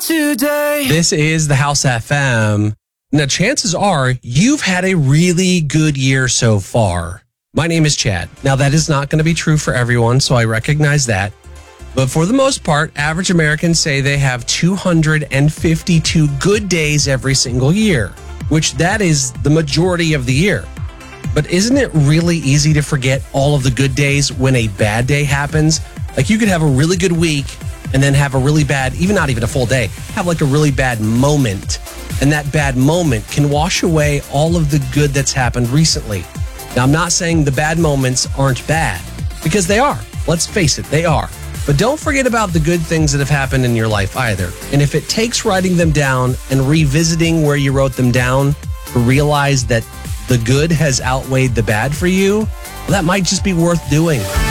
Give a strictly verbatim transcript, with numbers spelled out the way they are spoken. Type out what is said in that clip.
today. This is the House F M. Now, chances are you've had a really good year so far. My name is Chad. Now, that is not going to be true for everyone, so I recognize that. But for the most part, average Americans say they have two hundred fifty-two good days every single year, which that is the majority of the year. But isn't it really easy to forget all of the good days when a bad day happens? Like you could have a really good week and then have a really bad, even not even a full day, have like a really bad moment. And that bad moment can wash away all of the good that's happened recently. Now, I'm not saying the bad moments aren't bad, because they are. Let's face it, they are. But don't forget about the good things that have happened in your life either. And if it takes writing them down and revisiting where you wrote them down to realize that the good has outweighed the bad for you, well, that might just be worth doing.